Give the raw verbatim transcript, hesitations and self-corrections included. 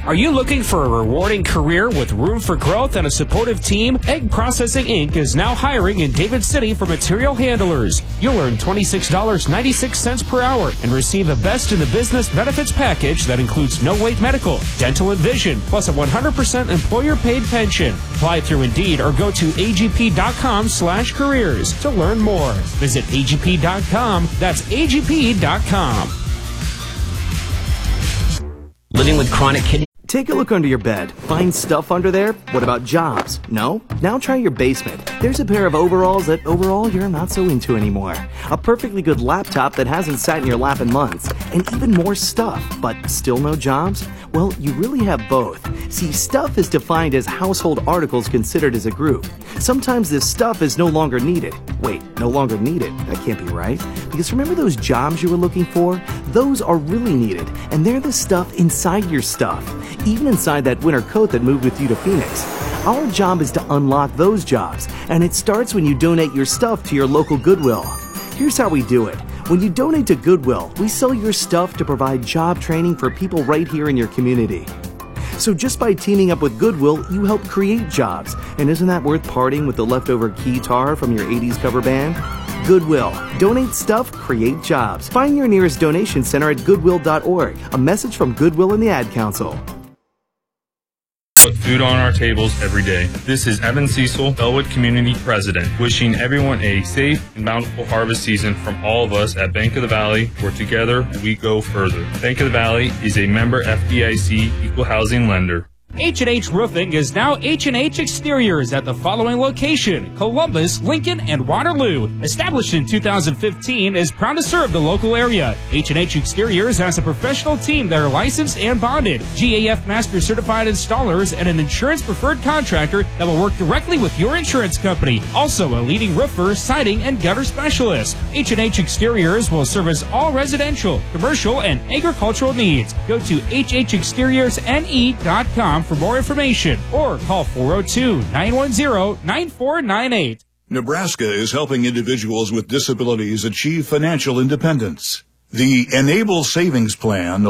Are you looking for a rewarding career with room for growth and a supportive team? Egg Processing Incorporated is now hiring in David City for material handlers. You'll earn twenty-six dollars and ninety-six cents per hour and receive a best in the business benefits package that includes no-wait medical, dental, and vision, plus a one hundred percent employer-paid pension. Apply through Indeed or go to agp.com slash careers to learn more. Visit A G P dot com. That's A G P dot com. Living with chronic kidney. Take a look under your bed. Find stuff under there? What about jobs? No? Now try your basement. There's a pair of overalls that overall you're not so into anymore. A perfectly good laptop that hasn't sat in your lap in months. And even more stuff, but still no jobs? Well, you really have both. See, stuff is defined as household articles considered as a group. Sometimes this stuff is no longer needed. Wait, no longer needed? That can't be right. Because remember those jobs you were looking for? Those are really needed, and they're the stuff inside your stuff. Even inside that winter coat that moved with you to Phoenix. Our job is to unlock those jobs, and it starts when you donate your stuff to your local Goodwill. Here's how we do it. When you donate to Goodwill, we sell your stuff to provide job training for people right here in your community. So just by teaming up with Goodwill, you help create jobs. And isn't that worth parting with the leftover guitar from your eighties cover band? Goodwill. Donate stuff, create jobs. Find your nearest donation center at goodwill dot org. A message from Goodwill and the Ad Council. Put food on our tables every day. This is Evan Cecil, Bellwood Community President, wishing everyone a safe and bountiful harvest season from all of us at Bank of the Valley, where together we go further. Bank of the Valley is a member F D I C equal housing lender. H and H Roofing is now H and H Exteriors at the following location: Columbus, Lincoln, and Waterloo. Established in two thousand fifteen, is proud to serve the local area. H and H Exteriors has a professional team that are licensed and bonded, G A F Master Certified installers, and an insurance preferred contractor that will work directly with your insurance company. Also a leading roofer, siding, and gutter specialist. H and H Exteriors will service all residential, commercial, and agricultural needs. Go to H H exteriors N E dot com for more information, or call four oh two, nine one zero, nine four nine eight. Nebraska is helping individuals with disabilities achieve financial independence. The Enable Savings Plan